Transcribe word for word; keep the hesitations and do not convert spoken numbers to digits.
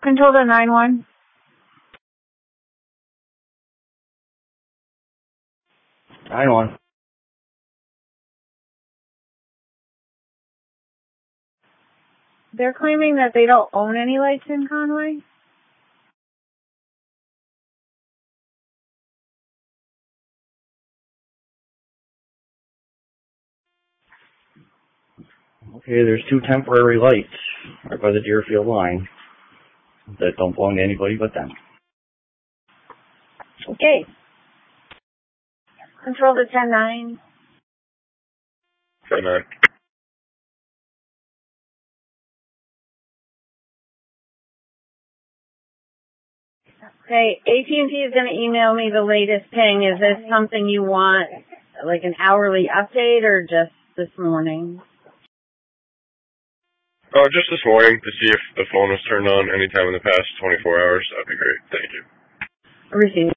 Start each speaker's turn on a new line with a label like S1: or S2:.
S1: Control to nine one.
S2: nine one.
S1: They're claiming that they don't own any lights in Conway.
S2: Okay, there's two temporary lights right by the Deerfield line that don't belong to anybody but them.
S1: Okay. Control to ten nine.
S3: ten nine.
S1: Okay, A T and T is going to email me the latest ping. Is this something you want, like an hourly update, or just this morning?
S3: Oh, just this morning to see if the phone was turned on anytime in the past twenty-four hours. That'd be great. Thank you.
S1: Received.